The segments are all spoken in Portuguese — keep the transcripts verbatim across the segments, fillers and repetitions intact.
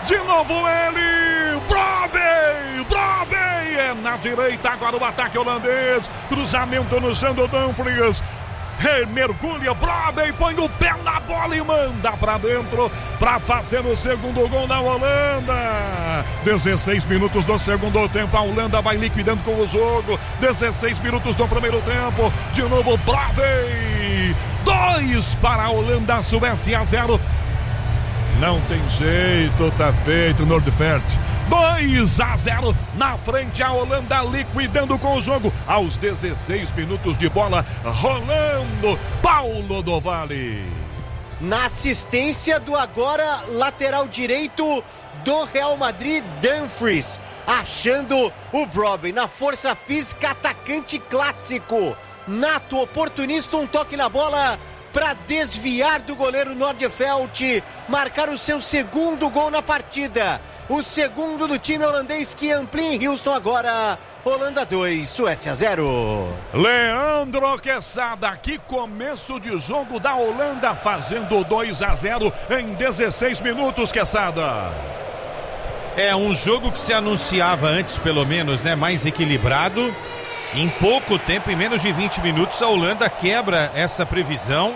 De novo ele, Brobbey, Brobbey é na direita, agora o ataque holandês, cruzamento no chão do Dumfries, mergulha, Brobbey põe o pé na bola e manda pra dentro pra fazer o segundo gol na Holanda. dezesseis minutos do segundo tempo, a Holanda vai liquidando com o jogo. dezesseis minutos do primeiro tempo, de novo Brobbey, dois para a Holanda, Suécia zero. Não tem jeito, tá feito, Nordfert. dois a zero na frente, a Holanda liquidando com o jogo aos dezesseis minutos de bola, rolando Paulo do Vale. Na assistência do agora lateral direito do Real Madrid, Dumfries, achando o Brobbey na força física, atacante clássico, nato, oportunista, um toque na bola para desviar do goleiro Nordfeldt, marcar o seu segundo gol na partida. O segundo do time holandês que amplia em Houston agora. Holanda dois, Suécia zero. Leandro Quesada, que começo de jogo da Holanda, fazendo dois a zero em dezesseis minutos, Quesada. É um jogo que se anunciava antes, pelo menos, né, mais equilibrado. Em pouco tempo, em menos de vinte minutos, a Holanda quebra essa previsão,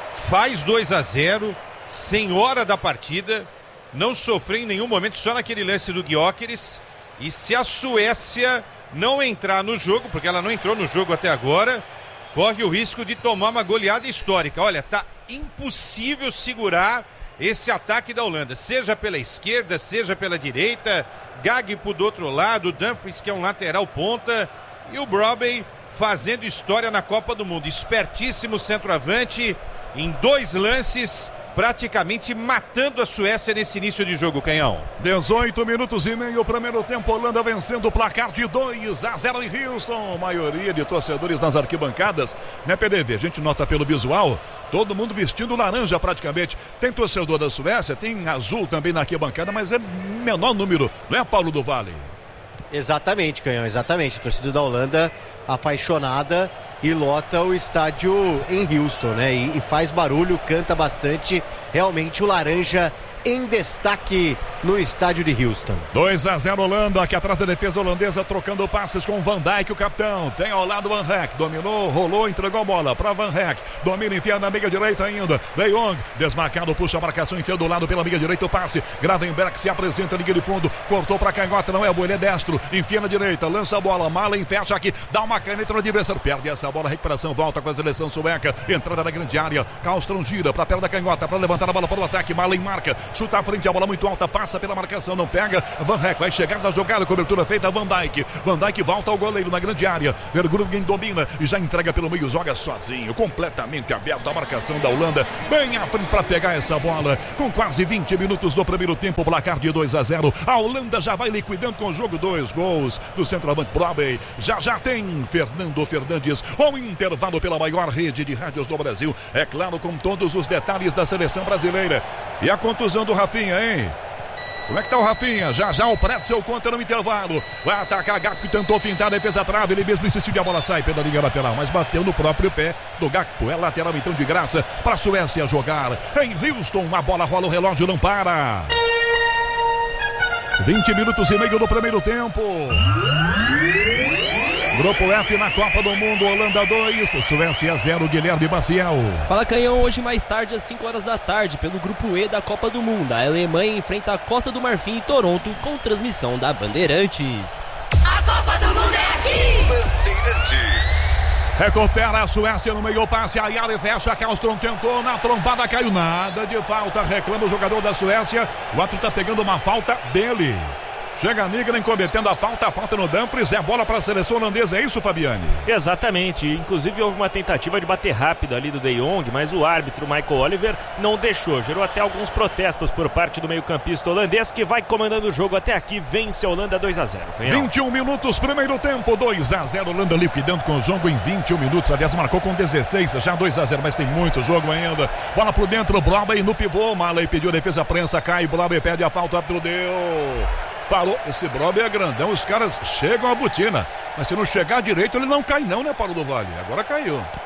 faz dois a zero, sem hora da partida, não sofreu em nenhum momento, só naquele lance do Gyökeres. E se a Suécia não entrar no jogo, porque ela não entrou no jogo até agora, corre o risco de tomar uma goleada histórica. Olha, tá impossível segurar esse ataque da Holanda, seja pela esquerda, seja pela direita. Gakpo do outro lado, Dumfries, que é um lateral ponta, e o Brobbey fazendo história na Copa do Mundo. Espertíssimo centroavante, em dois lances, praticamente matando a Suécia nesse início de jogo, Canhão. dezoito minutos e meio, primeiro tempo, Holanda vencendo o placar de dois a zero em Houston. Maioria de torcedores nas arquibancadas, né, P D V? A gente nota pelo visual, todo mundo vestindo laranja praticamente. Tem torcedor da Suécia, tem azul também na arquibancada, mas é menor número, não é, Paulo do Vale? Exatamente, Canhão, exatamente. A torcida da Holanda apaixonada e lota o estádio em Houston, né? E, e faz barulho, canta bastante. Realmente o laranja em destaque no estádio de Houston. dois a zero Holanda, aqui atrás da defesa holandesa, trocando passes com Van Dijk, o capitão. Tem ao lado Van Rijk, dominou, rolou, entregou a bola para Van Rijk. Domina, enfia na meia direita ainda. De Jong, desmarcado, puxa a marcação, enfia do lado pela meia direita o passe. Gravenberch se apresenta, liga de fundo, cortou para canhota, não é boa, ele é destro. Enfia na direita, lança a bola, Malen fecha aqui, dá uma caneta no adversário, perde essa bola, recuperação, volta com a seleção sueca. Entrada na grande área, Karlström gira para a perna da canhota, para levantar a bola para o ataque. Malen marca, chuta à frente, a bola muito alta, passa pela marcação, não pega. Van Rijk vai chegar na jogada, cobertura feita, Van Dijk. Van Dijk volta ao goleiro na grande área. Vergruggen domina e já entrega pelo meio, joga sozinho, completamente aberto a marcação da Holanda, bem à frente para pegar essa bola. Com quase vinte minutos do primeiro tempo, placar de dois a zero. A Holanda já vai liquidando com o jogo, dois gols do centroavante Brobbey. Já já tem Fernando Fernandes, o intervalo pela maior rede de rádios do Brasil. É claro, com todos os detalhes da seleção brasileira. E a contusão do Rafinha, hein? Como é que tá o Rafinha? Já já o Pretzel conta no intervalo. Vai atacar, Gakpo tentou fintar a defesa trave, ele mesmo insistiu e a bola sai pela linha lateral, mas bateu no próprio pé do Gakpo. É lateral então de graça para a Suécia jogar. Em Houston, a bola rola, o relógio não para. vinte minutos e meio do primeiro tempo. Grupo F na Copa do Mundo, Holanda dois, Suécia zero, Guilherme Maciel. Fala, Canhão, hoje mais tarde às cinco horas da tarde, pelo Grupo E da Copa do Mundo. A Alemanha enfrenta a Costa do Marfim em Toronto, com transmissão da Bandeirantes. A Copa do Mundo é aqui! Bandeirantes. Recupera a Suécia no meio passe, a Yari fecha, Karlström tentou, na trombada caiu, nada de falta, reclama o jogador da Suécia. O outro tá pegando uma falta dele. Chega a Nigren cometendo a falta, a falta no Dumfries, é bola para a seleção holandesa, é isso, Fabiane? Exatamente, inclusive houve uma tentativa de bater rápido ali do De Jong, mas o árbitro Michael Oliver não deixou, gerou até alguns protestos por parte do meio-campista holandês, que vai comandando o jogo até aqui, vence a Holanda dois a zero. Canhão. vinte e um minutos, primeiro tempo, dois a zero, Holanda liquidando com o jogo em vinte e um minutos, aliás marcou com dezesseis, já dois a zero, mas tem muito jogo ainda. Bola por dentro, Brobbey no pivô, Malen pediu a defesa, a prensa cai, Brobbey pede a falta, o árbitro deu... Parou, esse Brobbey é grandão, os caras chegam à botina, mas se não chegar direito ele não cai não, né, Paulo do Vale? Agora caiu.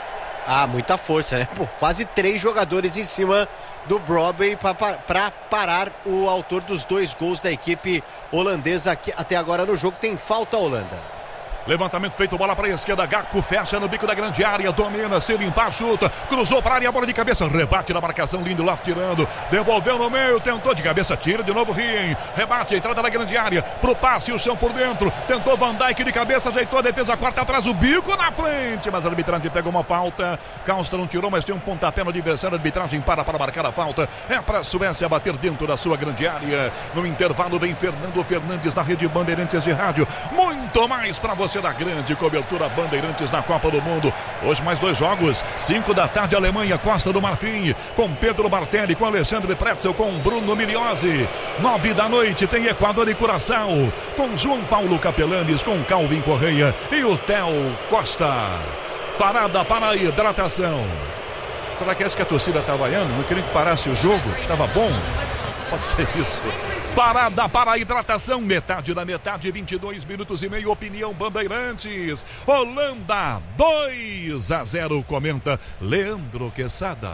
Ah, muita força, né? Pô, quase três jogadores em cima do Brobbey para parar o autor dos dois gols da equipe holandesa aqui, até agora no jogo. Tem falta a Holanda. Levantamento feito, bola para a esquerda, Gakpo fecha no bico da grande área, domina, se limpar, chuta, cruzou para a área, bola de cabeça, rebate na marcação, Lindelof tirando, devolveu no meio, tentou de cabeça, tira de novo Rien, rebate, entrada na grande área, pro passe, o chão por dentro, tentou Van Dijk de cabeça, ajeitou a defesa, quarta atrás, o bico na frente, mas a arbitragem pegou uma falta, Karlström não tirou, mas tem um pontapé no adversário, a arbitragem para para marcar a falta, é para a Suécia bater dentro da sua grande área, no intervalo vem Fernando Fernandes na rede Bandeirantes de rádio, muito mais para você da grande cobertura Bandeirantes na Copa do Mundo. Hoje mais dois jogos, cinco da tarde, Alemanha, Costa do Marfim, com Pedro Martelli, com Alexandre Pretzel, com Bruno Migliozzi. Nove da noite tem Equador e Curaçao, com João Paulo Capelanes, com Calvin Correia e o Theo Costa. Parada para a hidratação. Será que é isso que a torcida está vaiando? Não queria que parasse o jogo? Estava bom? Pode ser isso. Parada para a hidratação, metade da metade, vinte e dois minutos e meio, opinião Bandeirantes. Holanda, dois a zero, comenta Leandro Quesada.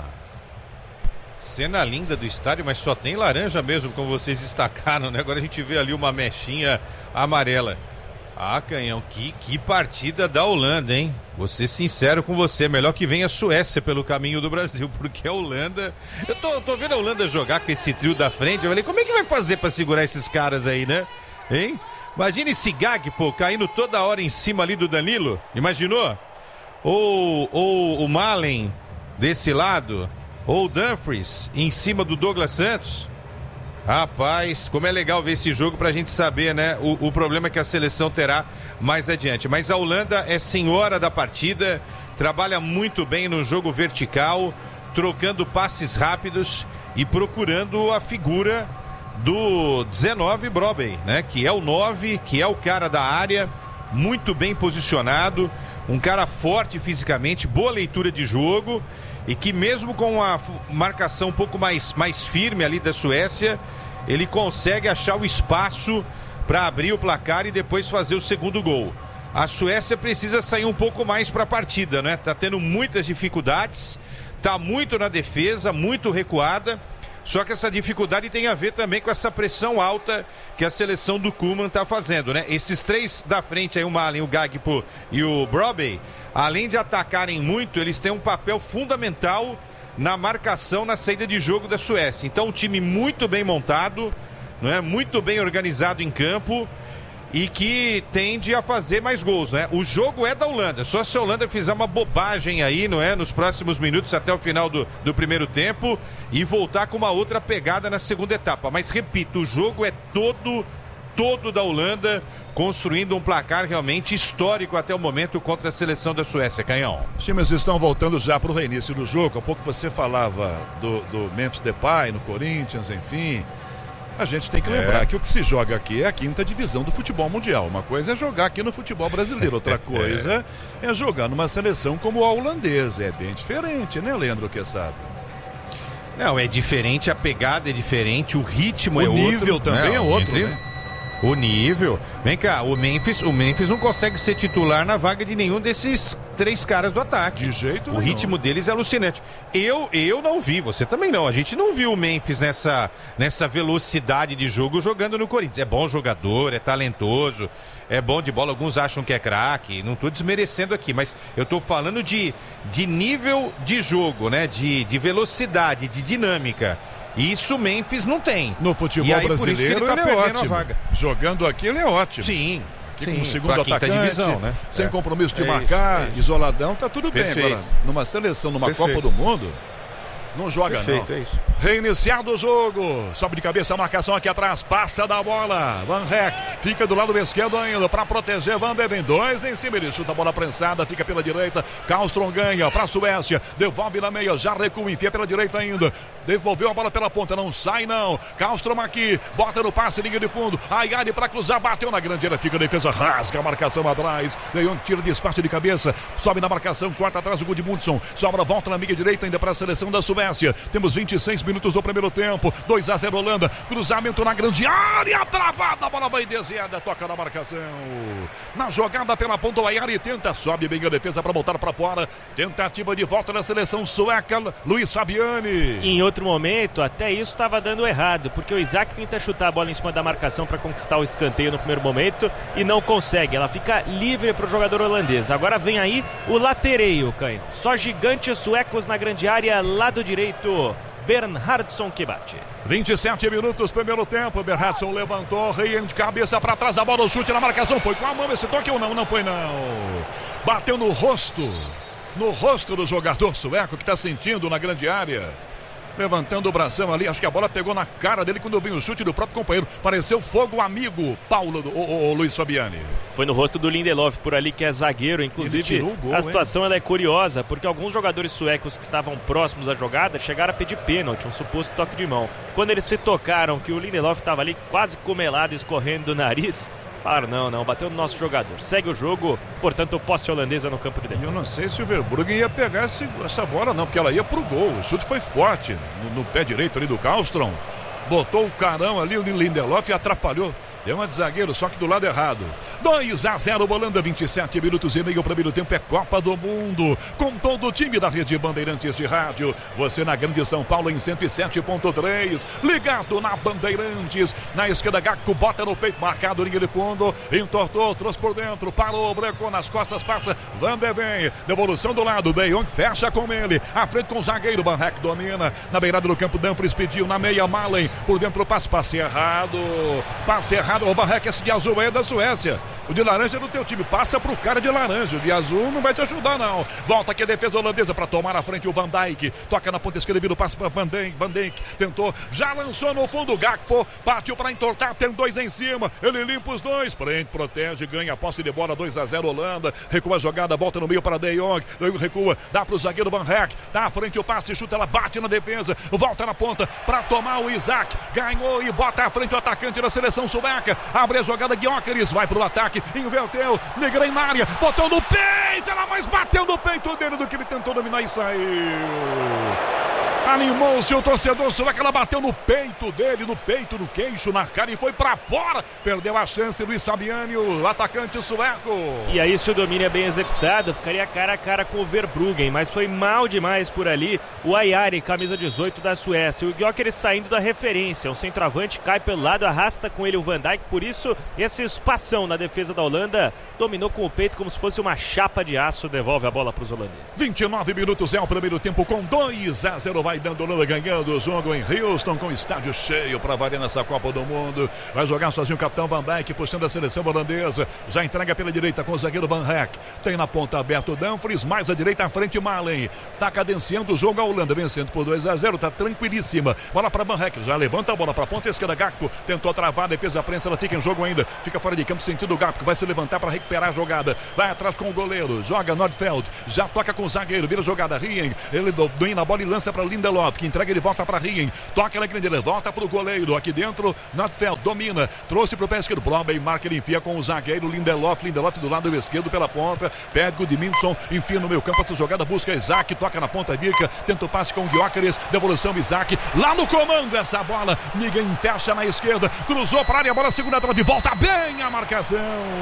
Cena linda do estádio, mas só tem laranja mesmo, como vocês destacaram, né? Agora a gente vê ali uma mechinha amarela. Ah, Canhão, que, que partida da Holanda, hein? Vou ser sincero com você, melhor que venha a Suécia pelo caminho do Brasil, porque a Holanda... Eu tô, tô vendo a Holanda jogar com esse trio da frente, eu falei, como é que vai fazer pra segurar esses caras aí, né? Hein? Imagina esse Gakpo caindo toda hora em cima ali do Danilo, imaginou? Ou, ou o Malen desse lado, ou o Dumfries em cima do Douglas Santos. Rapaz, como é legal ver esse jogo pra gente saber, né, o, o problema que a seleção terá mais adiante. Mas a Holanda é senhora da partida, trabalha muito bem no jogo vertical, trocando passes rápidos e procurando a figura do dezenove Brobbey, né, que é o nove, que é o cara da área, muito bem posicionado, um cara forte fisicamente, boa leitura de jogo e que mesmo com a marcação um pouco mais, mais firme ali da Suécia, ele consegue achar o espaço para abrir o placar e depois fazer o segundo gol. A Suécia precisa sair um pouco mais para a partida, né? Tá tendo muitas dificuldades, tá muito na defesa, muito recuada. Só que essa dificuldade tem a ver também com essa pressão alta que a seleção do Koeman está fazendo, né? Esses três da frente aí, o Malen, o Gakpo e o Brobbey, além de atacarem muito, eles têm um papel fundamental na marcação, na saída de jogo da Suécia. Então, um time muito bem montado, não é? Muito bem organizado em campo e que tende a fazer mais gols, né? O jogo é da Holanda, só se a Holanda fizer uma bobagem aí, não é? Nos próximos minutos até o final do, do primeiro tempo e voltar com uma outra pegada na segunda etapa. Mas repito, o jogo é todo, todo da Holanda, construindo um placar realmente histórico até o momento contra a seleção da Suécia, Canhão. Os times estão voltando já para o reinício do jogo. Há pouco você falava do, do Memphis Depay no Corinthians, enfim... A gente tem que lembrar é. que o que se joga aqui é a quinta divisão do futebol mundial. Uma coisa é jogar aqui no futebol brasileiro, outra coisa é, é jogar numa seleção como a holandesa. É bem diferente, né, Leandro Quesada? Não, é diferente, a pegada é diferente, o ritmo o é outro. O nível também né? é outro, Entre... né? O nível. Vem cá, o Memphis, o Memphis não consegue ser titular na vaga de nenhum desses três caras do ataque. De jeito O nenhum. ritmo deles é alucinante. Eu, eu não vi, você também não. A gente não viu o Memphis nessa, nessa velocidade de jogo jogando no Corinthians. É bom jogador, é talentoso, é bom de bola. Alguns acham que é craque. Não estou desmerecendo aqui, mas eu estou falando de, de nível de jogo, né? De, de velocidade, de dinâmica. Isso o Memphis não tem. No futebol e aí, brasileiro por isso que ele, tá ele é perdendo ótimo. A vaga. Jogando aqui ele é ótimo. Sim. Aqui Sim, como segundo atacante, divisão, né? sem é. compromisso de é marcar, isso, é isoladão, tá tudo Perfeito. bem. Agora, numa seleção, numa Perfeito. Copa do Mundo, não joga Perfeito, não. é isso. Reiniciado o jogo, sobe de cabeça a marcação aqui atrás, passa da bola, Van Rek fica do lado esquerdo ainda, para proteger Van de Ven, dois em cima, ele chuta a bola prensada, fica pela direita, Karlström ganha para a Suécia, devolve na meia, já recua, enfia pela direita ainda, devolveu a bola pela ponta, não sai não, Karlström aqui, bota no passe, linha de fundo, Ayari para cruzar, bateu na grande área, fica a defesa, rasga a marcação atrás, De Jong tira de espaço de cabeça, sobe na marcação, corta atrás o Gudmundsson, sobra, volta na meia direita ainda para a seleção da Suécia, Suécia. Temos vinte e seis minutos do primeiro tempo. dois a zero Holanda. Cruzamento na grande área. Travada. A bola vai desviada. Toca na marcação. Na jogada pela ponta, o Ayari tenta. Sobe bem a defesa para voltar para fora. Tentativa de volta da seleção sueca. Luiz Fabiani. Em outro momento, até isso estava dando errado, porque o Isaac tenta chutar a bola em cima da marcação para conquistar o escanteio no primeiro momento e não consegue. Ela fica livre para o jogador holandês. Agora vem aí o latereio, Caio. Só gigantes suecos na grande área, lado direito. Bernhardsson que bate. vinte e sete minutos, primeiro tempo. Bernhardsson levantou, Ryan de cabeça para trás, a bola, o chute na marcação. Foi com a mão esse toque ou não? Não foi não. Bateu no rosto, no rosto do jogador sueco que está sentindo na grande área. Levantando o bração ali, acho que a bola pegou na cara dele quando veio o chute do próprio companheiro. Pareceu fogo amigo, Paulo, o, o, o Luiz Fabiani. Foi no rosto do Lindelof por ali, que é zagueiro. Inclusive, gol, a situação ela é curiosa, porque alguns jogadores suecos que estavam próximos à jogada chegaram a pedir pênalti, um suposto toque de mão. Quando eles se tocaram que o Lindelof estava ali quase comelado, escorrendo do nariz, falaram, não, não, bateu no nosso jogador. Segue o jogo, portanto, posse holandesa no campo de defesa. Eu não sei se o Verbruggen ia pegar esse, essa bola não, porque ela ia pro gol. O chute foi forte no, no pé direito ali do Karlström. Botou o carão ali, o Lindelof e atrapalhou. Deu uma de zagueiro, só que do lado errado. dois a zero, Holanda, vinte e sete minutos e meio. O primeiro tempo é Copa do Mundo. Com todo o time da Rede Bandeirantes de Rádio. Você na Grande São Paulo em cento e sete ponto três. Ligado na Bandeirantes. Na esquerda, Gakpo bota no peito, marcado, linha de fundo. Entortou, trouxe por dentro. Parou, brecou nas costas, passa. Van de Ven. Devolução do lado. De Jong fecha com ele. À frente com o zagueiro. Van Rijk domina. Na beirada do campo, Dumfries pediu. Na meia, Malen. Por dentro, passe, passe errado. Passe errado. O Van Rijk, esse de azul aí é da Suécia. O de laranja é do teu time. Passa pro cara de laranja. O de azul não vai te ajudar, não. Volta aqui a defesa holandesa para tomar à frente o Van Dijk. Toca na ponta esquerda, vira o passe para Van Dijk. Van Dijk tentou, já lançou no fundo. Gakpo partiu para entortar. Tem dois em cima. Ele limpa os dois. Prende, protege, ganha a posse de bola. dois a zero Holanda. Recua a jogada, volta no meio para De Jong. De Jong recua, dá pro zagueiro Van Rijk. Tá à frente o passe, chuta, ela bate na defesa. Volta na ponta para tomar o Isaac. Ganhou e bota à frente o atacante da seleção sueca. Abre a jogada, Gyökeres vai pro ataque, inverteu, Negrein na área, botou no peito, ela mais bateu no peito dele do que ele tentou dominar e saiu. Animou-se o torcedor sueco, ela bateu no peito dele, no peito, no queixo, na cara e foi pra fora. Perdeu a chance, Luiz Fabiani, o atacante sueco. E aí, se o domínio é bem executado, ficaria cara a cara com o Verbruggen, mas foi mal demais por ali o Ayari, camisa dezoito da Suécia. O Gyökeres saindo da referência, o centroavante cai pelo lado, arrasta com ele o Van Dijk, por isso esse espação na defesa da Holanda, dominou com o peito como se fosse uma chapa de aço, devolve a bola para os holandeses. vinte e nove minutos é o primeiro tempo com dois a zero, vai dando Holanda ganhando o jogo em Houston com o estádio cheio para valer nessa Copa do Mundo. Vai jogar sozinho o capitão Van Dijk, puxando a seleção holandesa, já entrega pela direita com o zagueiro Van Rijk, tem na ponta aberto Dumfries, mais à direita à frente Malen, tá cadenciando o jogo a Holanda, vencendo por dois a zero, tá tranquilíssima, bola para Van Rijk, já levanta a bola para a ponta esquerda, Gakpo tentou travar, a defesa da prensa, ela fica em jogo ainda, fica fora de campo, sentido o Gakpo, vai se levantar para recuperar a jogada, vai atrás com o goleiro, joga Nordfeld, já toca com o zagueiro, vira a jogada, Rien, ele domina a bola e lança para Lindelof, que entrega, ele volta para Rien, toca na grande, ele volta para o goleiro, aqui dentro, Nordfeld domina, trouxe para o pé esquerdo, Broben marca, ele enfia com o zagueiro, Lindelof, Lindelof do lado esquerdo pela ponta, pede o Dimindson, enfia no meio campo, essa jogada, busca Isaac, toca na ponta, Virka, tenta o passe com o Gyökeres, devolução Isaac, lá no comando essa bola, ninguém fecha na esquerda, cruzou para a área, bola segunda de volta, bem a marcação,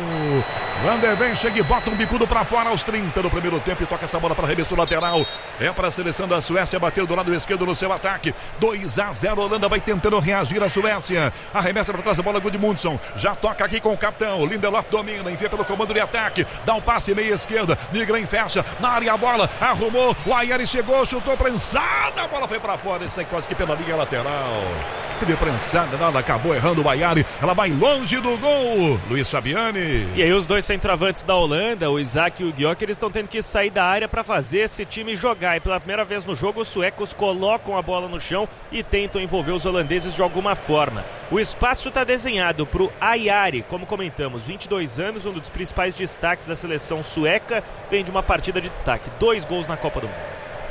Van de Ven chega e bota um bicudo para fora aos trinta do primeiro tempo e toca essa bola para arremesso lateral, é para a seleção da Suécia bater do lado esquerdo no seu ataque, dois a zero, Holanda vai tentando reagir a Suécia, arremessa para trás a bola, Gudmundsson, já toca aqui com o capitão, Lindelof domina, envia pelo comando de ataque, dá um passe meia esquerda, Nygren fecha, na área a bola, arrumou, o Ayari chegou, chutou prensada, a bola foi para fora e sai quase que pela linha lateral, de prensada, nada, acabou errando o Ayari, ela vai longe do gol, Luiz Fabiani. E aí os dois centroavantes da Holanda, o Isaac e o Gyökeres, estão tendo que sair da área para fazer esse time jogar, e pela primeira vez no jogo os suecos colocam a bola no chão e tentam envolver os holandeses de alguma forma. O espaço está desenhado para o Ayari, como comentamos, vinte e dois anos, um dos principais destaques da seleção sueca, vem de uma partida de destaque, dois gols na Copa do Mundo.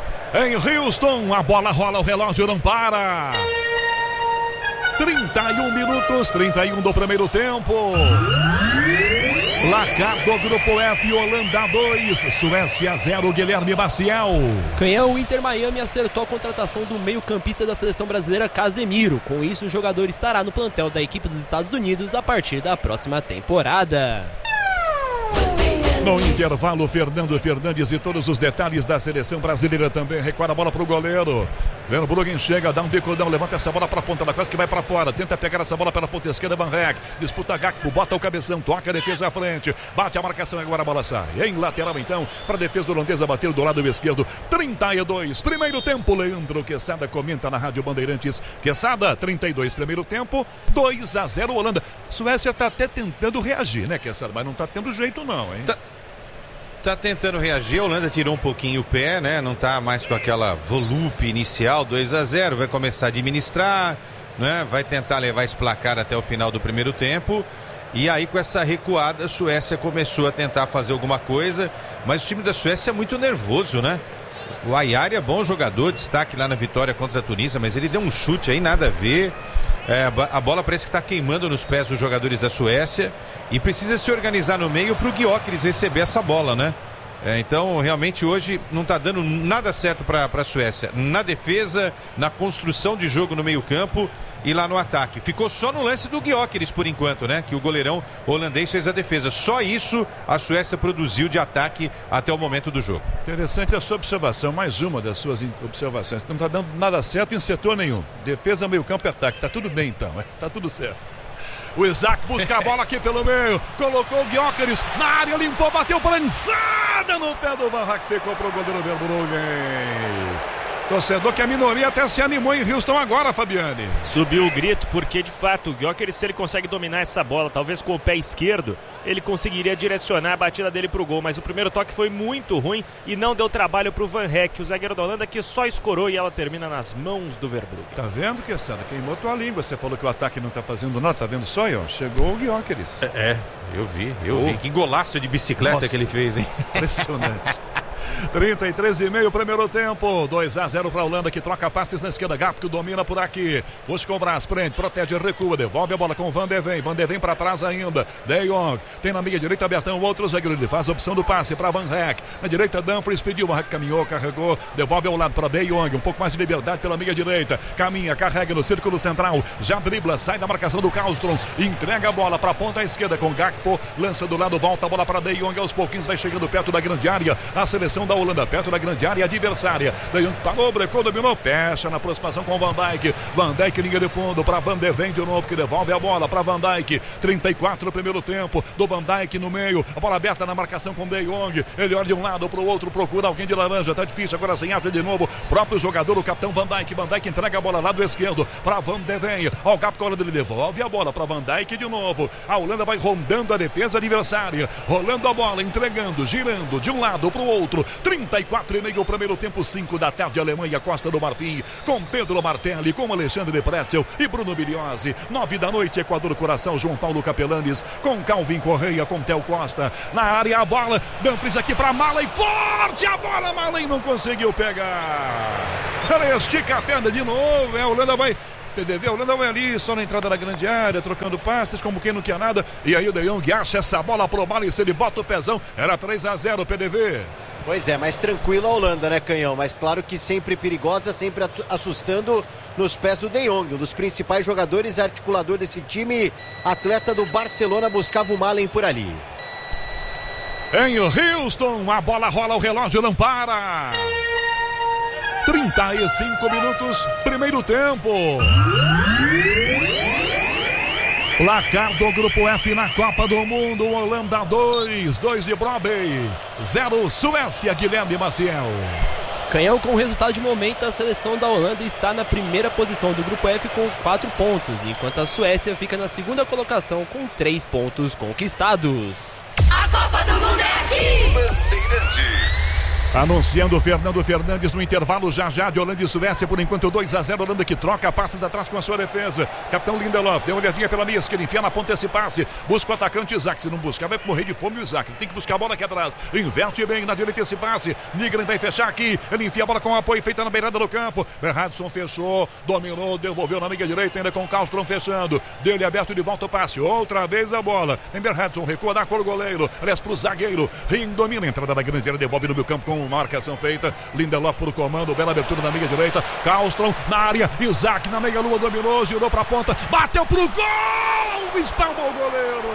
Em Houston, a bola rola, o relógio não para. trinta e um minutos, trinta e um do primeiro tempo. Placar do Grupo F, Holanda dois, Suécia zero, Guilherme Maciel. Canhão, o Inter Miami acertou a contratação do meio-campista da seleção brasileira Casemiro. Com isso, o jogador estará no plantel da equipe dos Estados Unidos a partir da próxima temporada. No intervalo, Fernando Fernandes e todos os detalhes da seleção brasileira também. Recuar a bola para o goleiro. Verbruggen chega, dá um bicudão, levanta essa bola para a ponta da quase que vai para fora. Tenta pegar essa bola pela ponta esquerda, Van Rijk. Disputa Gakpo, bota o cabeção, toca a defesa à frente. Bate a marcação, agora a bola sai. Em lateral então, para a defesa holandesa bater do lado esquerdo. trinta e dois, primeiro tempo. Leandro Quesada comenta na Rádio Bandeirantes. Quesada, trinta e dois, primeiro tempo. dois a zero, Holanda. Suécia está até tentando reagir, né, Quesada? Mas não está tendo jeito não, hein? Tá... Tá tentando reagir, a Holanda tirou um pouquinho o pé, né? Não tá mais com aquela volúpia inicial, dois a zero, vai começar a administrar, né? Vai tentar levar esse placar até o final do primeiro tempo. E aí com essa recuada a Suécia começou a tentar fazer alguma coisa, mas o time da Suécia é muito nervoso, né? O Ayari é bom jogador, destaque lá na vitória contra a Tunísia, mas ele deu um chute aí, nada a ver. É, a bola parece que está queimando nos pés dos jogadores da Suécia e precisa se organizar no meio para o Gyökeres receber essa bola, né? É, então, realmente, hoje não está dando nada certo para a Suécia. Na defesa, na construção de jogo no meio-campo e lá no ataque. Ficou só no lance do Gyökeres, por enquanto, né? Que o goleirão holandês fez a defesa. Só isso a Suécia produziu de ataque até o momento do jogo. Interessante a sua observação, mais uma das suas observações. Não está dando nada certo em setor nenhum. Defesa, meio-campo e ataque. Tá tudo bem, então. Tá tudo certo. O Isaac busca a bola aqui pelo meio. Colocou o Gyökeres na área, limpou, bateu, lançada no pé do Van Rijk. Ficou pro goleiro Verbruggen. Torcedor que a minoria até se animou em Houston agora, Fabiane. Subiu o grito porque, de fato, o Gyökeres, se ele consegue dominar essa bola, talvez com o pé esquerdo, ele conseguiria direcionar a batida dele pro gol. Mas o primeiro toque foi muito ruim e não deu trabalho pro Van Rijk, o zagueiro da Holanda, que só escorou e ela termina nas mãos do Verbruggen. Tá vendo, Quesada? Queimou tua língua. Você falou que o ataque não tá fazendo nada, tá vendo só aí, ó? Chegou o Gyökeres. É, é, eu vi, eu oh. vi. Que golaço de bicicleta. Nossa, que ele fez, hein? Impressionante. trinta e três e meio, primeiro tempo. dois a zero para a Holanda, que troca passes na esquerda. Gakpo domina por aqui. Busca o braço, prende, protege, recua. Devolve a bola com o Van de Ven. Van de Ven para trás ainda. De Jong tem na meia direita abertão. O outro zagueiro. Ele faz a opção do passe para Van Rijk. Na direita, Dumfries pediu. Van Rijk caminhou, carregou. Devolve ao lado para De Jong. Um pouco mais de liberdade pela meia direita. Caminha, carrega no círculo central. Já dribla, sai da marcação do Kallström. Entrega a bola para a ponta esquerda com Gakpo. Lança do lado, volta a bola para De Jong. Aos pouquinhos vai chegando perto da grande área. A seleção da Holanda perto da grande área adversária. De Jong parou, brecou, dominou, fecha na aproximação com Van Dijk. Van Dijk, linha de fundo para Van de Ven de novo, que devolve a bola para Van Dijk. trinta e quatro, primeiro tempo, do Van Dijk no meio. A bola aberta na marcação com De Jong. Ele olha de um lado para o outro, procura alguém de laranja. Tá difícil agora sem arte de novo. Próprio jogador, o capitão Van Dijk. Van Dijk entrega a bola lá do esquerdo para Van de Ven. Ó, o Gakpo, ele devolve a bola para Van Dijk de novo. A Holanda vai rondando a defesa adversária. Rolando a bola, entregando, girando de um lado para o outro. trinta e quatro e meio, primeiro tempo, cinco da tarde, Alemanha, Costa do Marfim, com Pedro Martelli, com Alexandre Pretzel e Bruno Biliozzi. nove da noite, Equador, Coração, João Paulo Capelanes, com Calvin Correia, com Theo Costa. Na área, a bola, Dumfries aqui para Malen, forte a bola, Malen não conseguiu pegar. Ela estica a perna de novo, é, a Holanda vai... P D V, a Holanda vai ali, só na entrada da grande área, trocando passes, como quem não quer nada. E aí o De Jong acha essa bola pro Malen, se ele bota o pezão, era três a zero, P D V. Pois é, mais tranquila a Holanda, né, Canhão? Mas claro que sempre perigosa, sempre assustando nos pés do De Jong, um dos principais jogadores, articulador desse time, atleta do Barcelona, buscava o Malen por ali. Em Houston, a bola rola, o relógio não para. trinta e cinco minutos, primeiro tempo. Placar do Grupo F na Copa do Mundo, Holanda dois, dois de Broadway, zero Suécia, Guilherme Maciel. Canhão, com o resultado de momento, a seleção da Holanda está na primeira posição do Grupo F com quatro pontos, enquanto a Suécia fica na segunda colocação com três pontos conquistados. A Copa do Mundo é aqui! Bandeirantes. Anunciando o Fernando Fernandes no intervalo já já de Holanda e Suécia, por enquanto dois a zero, Holanda que troca passes atrás com a sua defesa. Capitão Lindelof, deu uma olhadinha pela meia esquerda, enfia na ponta esse passe, busca o atacante Isaac, se não buscar vai morrer de fome o Isaac, ele tem que buscar a bola aqui atrás, inverte bem na direita esse passe, Nigren vai fechar aqui, ele enfia a bola com apoio feita na beirada do campo, Berradson fechou, dominou, devolveu na meia direita, ainda com o Castron fechando, dele aberto de volta o passe, outra vez a bola, em Berradson, recua, dá para o goleiro, aliás para o zagueiro, Rim domina, entrada da grande área, devolve no meio campo com marcação feita, Lindelof por comando, bela abertura na meia direita, Castron na área, Isaac na meia lua dominou, girou pra ponta, bateu pro gol, espalmou o goleiro.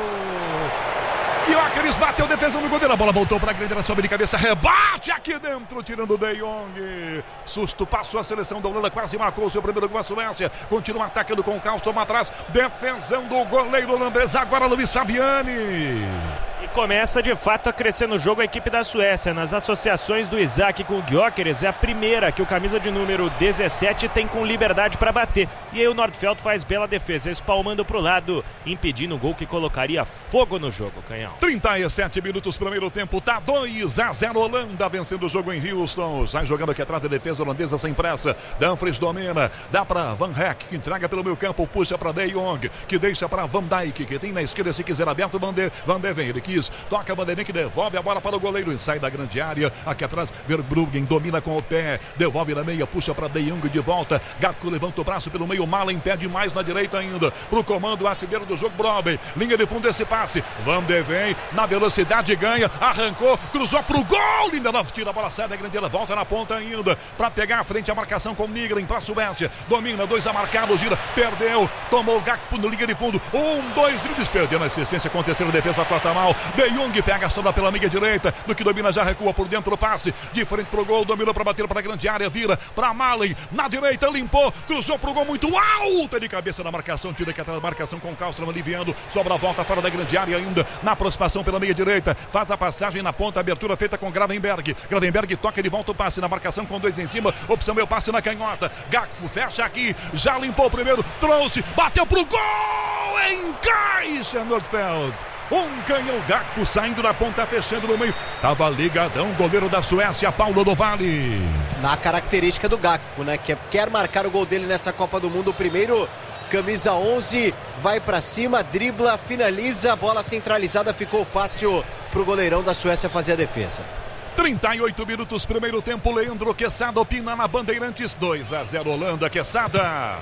Gyökeres bateu, defesa no goleiro, a bola voltou para a grande área, sobe de cabeça, rebate aqui dentro, tirando o De Jong. Susto, passou a seleção da Holanda, quase marcou o seu primeiro gol a Suécia, continua atacando com o Castron atrás, defensão do goleiro holandês, agora Luiz Fabiani. E começa de fato a crescer no jogo a equipe da Suécia. Nas associações do Isaac com o Gyökeres, é a primeira que o camisa de número dezessete tem com liberdade para bater. E aí o Nordfeldt faz bela defesa, espalmando para o lado, impedindo um gol que colocaria fogo no jogo, Canhão. trinta e sete minutos, primeiro tempo, tá dois a zero, Holanda vencendo o jogo em Houston. Sai jogando aqui atrás da defesa holandesa sem pressa. Dumfries domina, dá para Van Hecke, que entrega pelo meio campo, puxa para De Jong, que deixa para Van Dijk, que tem na esquerda, se quiser aberto, Van de, Van de Ven, ele quis, toca Van de Ven, que devolve a bola para o goleiro e sai da grande área. Aqui atrás, Verbruggen domina com o pé, devolve na meia, puxa para De Jong de volta. Gakpo levanta o braço pelo meio, Malen impede mais na direita ainda. Pro comando, o artilheiro do jogo, Brobbey. Linha de fundo esse passe. Van de Ven, na velocidade, ganha, arrancou, cruzou pro gol. Lindelof tira a bola, sai da grande área, volta na ponta ainda. Para pegar a frente a marcação com Nigren para a Suécia. Domina, dois a marcado, gira, perdeu, tomou o Gakpo no linha de fundo. Um, dois dribles, perdeu na assistência, aconteceu a defesa, corta mal. De Jong pega a sobra pela meia direita, no que domina já recua por dentro o passe, de frente pro gol, dominou para bater para a grande área, vira para Malen, na direita, limpou, cruzou pro gol muito alta de cabeça na marcação, tira aqui atrás a marcação com o Castron aliviando, sobra a volta fora da grande área ainda, na aproximação pela meia direita, faz a passagem na ponta, abertura feita com Gravenberg, Gravenberg toca de volta o passe na marcação com dois em cima, opção meu passe na canhota, Gakpo fecha aqui, já limpou o primeiro, trouxe, bateu pro gol, encaixa Nordfeldt. Um canhão, Gakpo saindo da ponta, fechando no meio. Tava ligadão, goleiro da Suécia, Paulo do Vale. Na característica do Gakpo, né? Que quer marcar o gol dele nessa Copa do Mundo. O primeiro, camisa onze, vai pra cima, dribla, finaliza. A bola centralizada, ficou fácil pro goleirão da Suécia fazer a defesa. trinta e oito minutos, primeiro tempo. Leandro Quesada opina na Bandeirantes. dois a zero, Holanda. Quesada.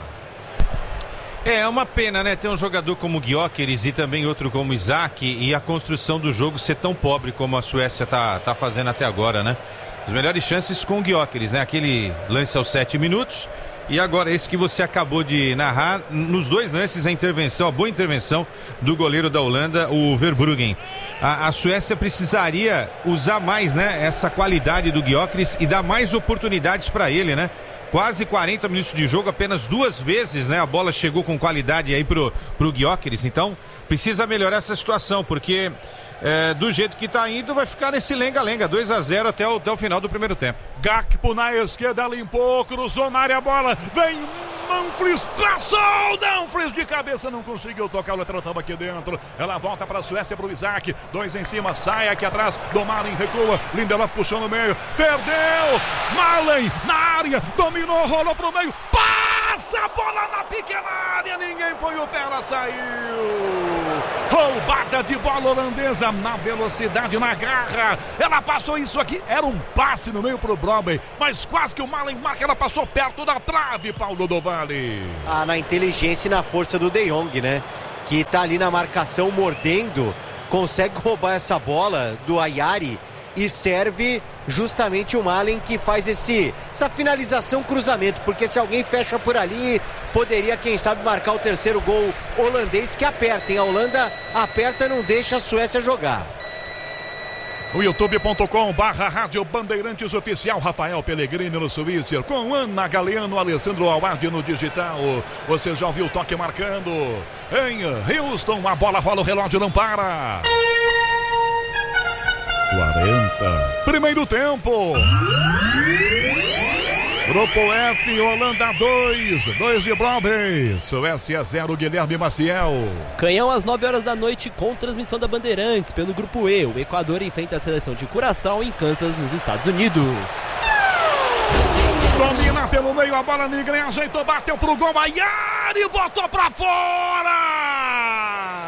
É uma pena, né? Ter um jogador como Gyökeres e também outro como Isaac e a construção do jogo ser tão pobre como a Suécia tá, tá fazendo até agora, né? As melhores chances com o Gyökeres, né? Aquele lance aos sete minutos e agora esse que você acabou de narrar. Nos dois lances, a intervenção, a boa intervenção do goleiro da Holanda, o Verbruggen. A, a Suécia precisaria usar mais, né? Essa qualidade do Gyökeres e dar mais oportunidades para ele, né? Quase quarenta minutos de jogo, apenas duas vezes, né? A bola chegou com qualidade aí pro, pro Gyökeres. Então, precisa melhorar essa situação, porque é, do jeito que tá indo, vai ficar nesse lenga-lenga, dois a zero até o, até o final do primeiro tempo. Gakpo na esquerda, limpou, cruzou na área, a bola, vem Dumfries, traçou, Dumfries de cabeça, não conseguiu tocar, o lateral estava aqui dentro, ela volta para a Suécia, para o Isaac, dois em cima, sai aqui atrás, do Malen, recua, Lindelof puxou no meio, perdeu, Malen na área, dominou, rolou pro meio, passa a bola na pequena área, ninguém põe o pé, ela saiu, roubada de bola holandesa, na velocidade, na garra, ela passou isso aqui, era um passe no meio pro Brobbey, mas quase que o Malen marca, ela passou perto da trave, Paulo do Vale. Ah, na inteligência e na força do De Jong, né? Que tá ali na marcação mordendo, consegue roubar essa bola do Ayari e serve justamente o Malen que faz esse, essa finalização cruzamento, porque se alguém fecha por ali, poderia quem sabe marcar o terceiro gol holandês que aperta, hein? A Holanda aperta, não deixa a Suécia jogar. O youtube ponto com barra Rádio Bandeirantes Oficial, Rafael Pellegrini no Twitter, com Ana Galeano, Alessandro Awad no digital. Você já ouviu o toque marcando em Houston, a bola rola, o relógio não para. quarenta. Primeiro tempo. Grupo F, Holanda dois, dois de Broadway, Suécia zero, Guilherme Maciel. Canhão às nove horas da noite com transmissão da Bandeirantes pelo Grupo E. O Equador enfrenta a seleção de Curaçao em Kansas, nos Estados Unidos. Domina pelo meio a bola, Nigren ajeitou, bateu pro gol, Ayari botou pra fora!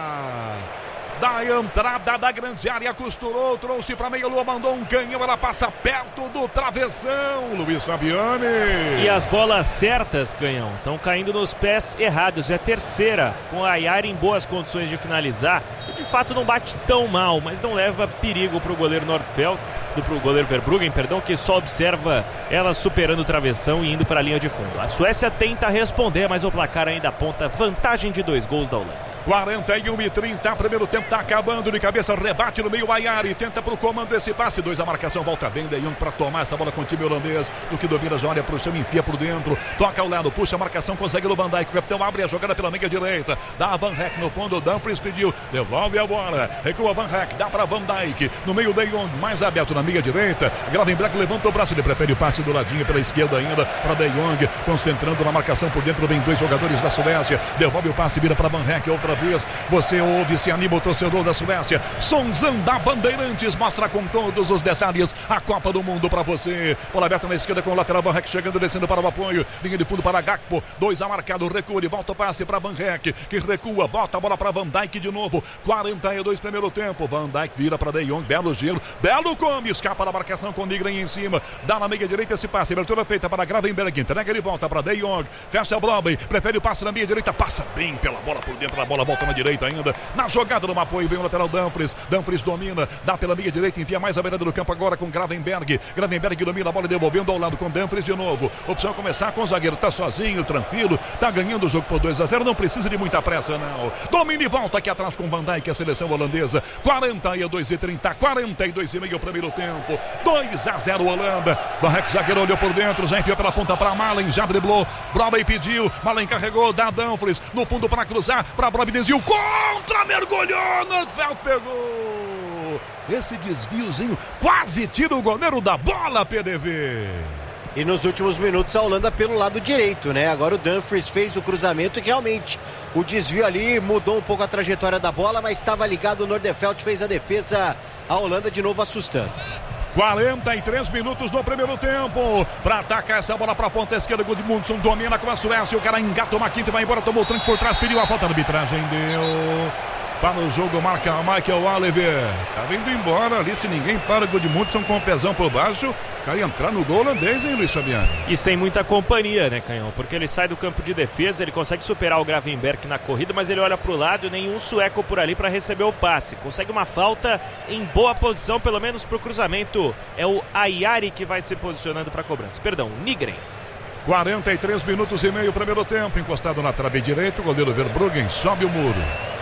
Da entrada da grande área, costurou, trouxe pra meia lua, mandou um canhão, ela passa perto do travessão, Luiz Fabiani. E as bolas certas, Canhão, estão caindo nos pés errados. É a terceira, com a Ayari em boas condições de finalizar. De fato não bate tão mal, mas não leva perigo pro goleiro Nordfeld, pro goleiro Verbruggen, perdão, que só observa ela superando o travessão e indo para a linha de fundo. A Suécia tenta responder, mas o placar ainda aponta vantagem de dois gols da Holanda. quarenta e um e trinta, primeiro tempo tá acabando, de cabeça, rebate no meio, Ayari tenta pro comando esse passe, dois a marcação, volta bem, De Jong pra tomar essa bola com o time holandês, do que domina, já olha pro chão, enfia por dentro, toca ao lado, puxa a marcação, consegue no Van Dijk, o capitão abre a jogada pela meia direita, dá a Van Rijk no fundo, o Dumfries pediu, devolve a bola, recua Van Rijk, dá pra Van Dijk, no meio De Jong, mais aberto na meia direita, Gravenberch levanta o braço, ele prefere o passe do ladinho pela esquerda ainda, para De Jong, concentrando na marcação por dentro, vem dois jogadores da Suécia, devolve o passe, vira para Van Rijk outra vez, você ouve, se anima o torcedor da Suécia, Sonzão da Bandeirantes, mostra com todos os detalhes a Copa do Mundo para você, bola aberta na esquerda com o lateral Van Rijk chegando, descendo para o apoio, linha de fundo para Gakpo, dois a marcado, recua, ele volta o passe para Van Rijk, que recua, bota a bola para Van Dijk de novo, quarenta e dois primeiro tempo, Van Dijk vira para De Jong, belo giro, belo come, escapa da marcação com Nigren em cima, dá na meia direita esse passe, abertura feita para Gravenberch, entrega ele volta para De Jong, fecha o Broadway, prefere o passe na meia direita, passa bem pela bola por dentro, a bola volta na direita ainda, na jogada do apoio vem o lateral Dumfries, Dumfries domina, dá pela meia direita, envia mais a beirada do campo agora com Gravenberch, Gravenberch domina a bola devolvendo ao lado com Dumfries de novo, opção é começar com o zagueiro, tá sozinho, tranquilo, tá ganhando o jogo por dois a zero, não precisa de muita pressa não, domina e volta aqui atrás com Van Dijk, a seleção holandesa, quarenta e dois e trinta, quarenta e dois e meio primeiro tempo, dois a zero Holanda, Van Rijk zagueiro olhou por dentro, já enviou pela ponta para Malen, já driblou, Broadway pediu, Malen carregou, dá Dumfries, no fundo para cruzar, para Broadway desviou, contra, mergulhou, Nordfeld pegou, esse desviozinho quase tira o goleiro da bola, P D V. E nos últimos minutos a Holanda pelo lado direito, né? Agora o Dumfries fez o cruzamento e realmente o desvio ali mudou um pouco a trajetória da bola, mas estava ligado, o Nordfeld fez a defesa, a Holanda de novo assustando. quarenta e três minutos do primeiro tempo, para atacar essa bola para a ponta esquerda, Gudmundsson domina com a Suécia, o cara engata uma quinta e vai embora, tomou o tranco por trás, pediu a falta, a arbitragem deu para o jogo, marca Michael Oliver, tá vindo embora ali, se ninguém para, Gudmundsson com o pezão por baixo, cara entrar no gol holandês, hein, Luiz Fabiano? E sem muita companhia, né, Canhão? Porque ele sai do campo de defesa, ele consegue superar o Gravenberch na corrida, mas ele olha pro lado e nenhum sueco por ali para receber o passe. Consegue uma falta em boa posição, pelo menos pro cruzamento. É o Ayari que vai se posicionando para cobrança. Perdão, Nigren. quarenta e três minutos e meio, primeiro tempo, encostado na trave direita, o goleiro Verbruggen sobe o muro.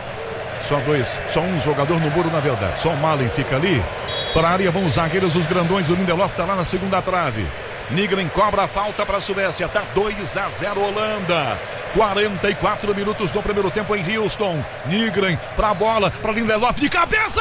Só dois, só um jogador no muro na verdade, só o Malen fica ali. Para a área vão os zagueiros, os grandões, o Lindelof está lá na segunda trave. Nigren cobra a falta para a Suécia, está dois a zero Holanda. quarenta e quatro minutos do primeiro tempo em Houston. Nigren para a bola, para Lindelof de cabeça,